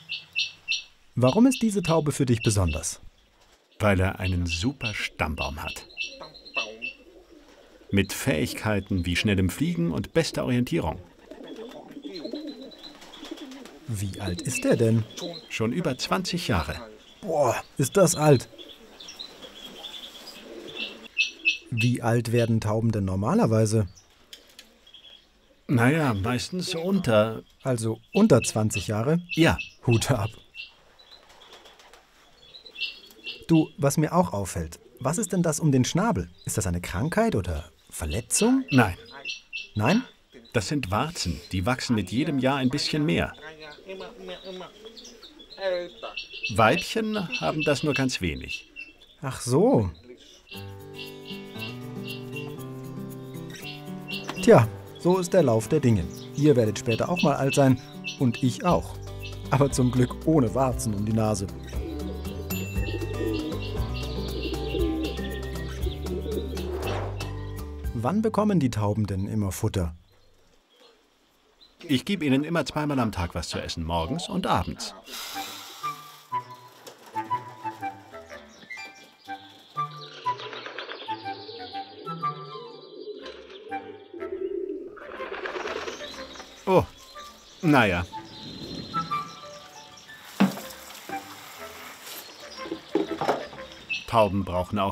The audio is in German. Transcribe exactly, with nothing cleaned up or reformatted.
Warum ist diese Taube für dich besonders? Weil er einen super Stammbaum hat. Mit Fähigkeiten wie schnellem Fliegen und bester Orientierung. Wie alt ist er denn? Schon über zwanzig Jahre. Boah, ist das alt. Wie alt werden Tauben denn normalerweise? Naja, meistens unter... Also unter zwanzig Jahre? Ja, Hut ab. Du, was mir auch auffällt, was ist denn das um den Schnabel? Ist das eine Krankheit oder Verletzung? nein, Nein? das sind Warzen. Die wachsen mit jedem Jahr ein bisschen mehr. Weibchen haben das nur ganz wenig. Ach so. Tja, so ist der Lauf der Dinge. Ihr werdet später auch mal alt sein und ich auch. Aber zum Glück ohne Warzen um die Nase. Wann bekommen die Tauben denn immer Futter? Ich gebe ihnen immer zweimal am Tag was zu essen, morgens und abends. Oh, naja. Tauben brauchen auch